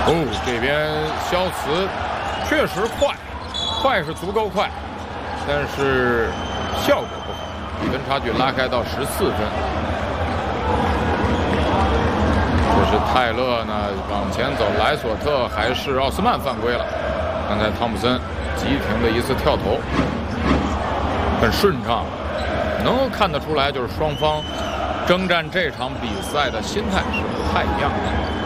哦，这边肖茨确实快是足够快，但是效果不好，比分差距拉开到14分。这是泰勒呢往前走，莱索特还是奥斯曼犯规了。刚才汤普森急停的一次跳投，很顺畅，能够看得出来，就是双方征战这场比赛的心态是不太一样的。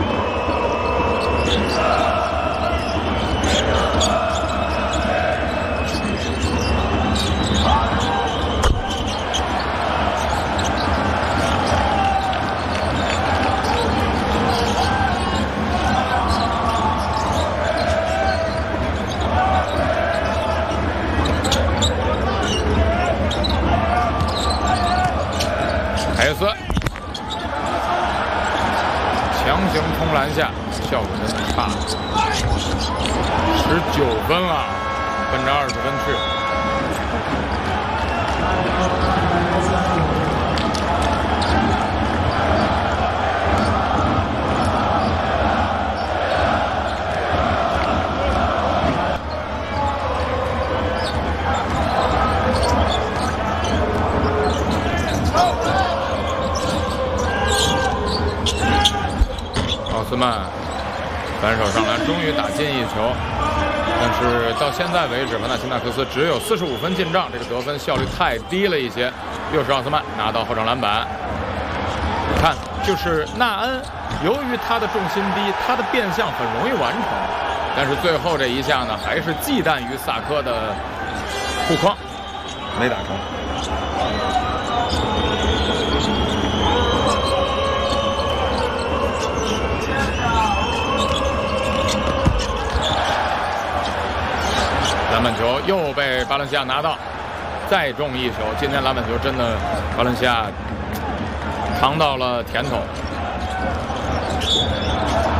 海耶斯强行冲篮下，效果真的差，19分了，奔着20分去。奥斯曼反手上篮，终于打进一球，但是到现在为止，凡纳辛纳克斯只有45分进账，这个得分效率太低了一些。又是奥斯曼拿到后场篮板，看就是纳恩，由于他的重心低，他的变向很容易完成，但是最后这一下呢，还是忌惮于萨科的护框，没打成。篮板球又被巴伦西亚拿到，再中一球。今天篮板球真的巴伦西亚尝到了甜头。